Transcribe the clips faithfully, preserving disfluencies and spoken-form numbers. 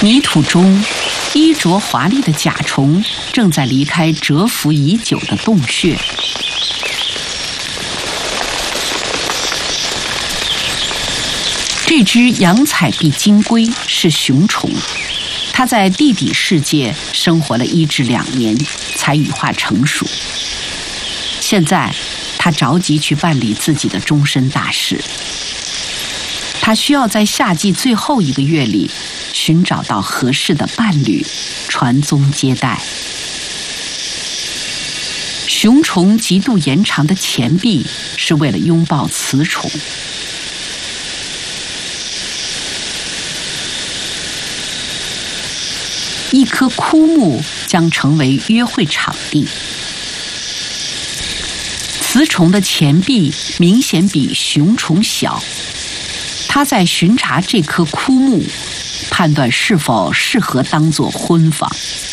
泥土中，衣着华丽的甲虫正在离开蛰伏已久的洞穴。这只洋彩臂金龟是雄虫，它在地底世界生活了一至两年才羽化成熟。现在，它着急去办理自己的终身大事。它需要在夏季最后一个月里寻找到合适的伴侣，传宗接代。雄虫极度延长的前臂是为了拥抱雌虫。一棵枯木将成为约会场地。雌虫的前臂明显比雄虫小，它在巡查这棵枯木，判断是否适合当作婚房。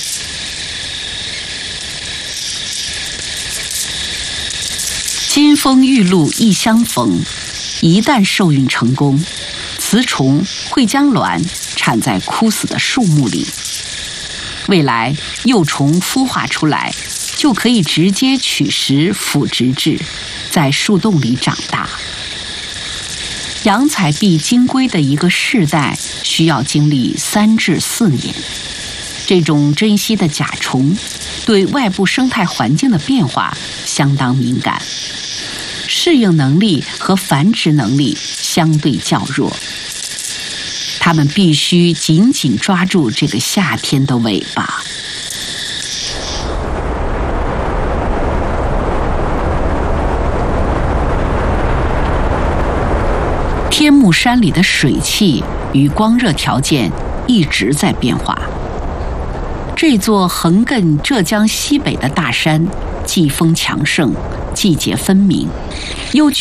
金风玉露一相逢，一旦受孕成功，雌虫会将卵产在枯死的树木里。未来幼虫孵化出来，就可以直接取食腐殖质，在树洞里长大。洋彩臂金龟的一个世代需要经历三至四年。这种珍稀的甲虫对外部生态环境的变化相当敏感，适应能力和繁殖能力相对较弱。它们必须紧紧抓住这个夏天的尾巴。天目山里的水汽与光热条件一直在变化。这座横亘浙江西北的大山，季风强盛，季节分明，又具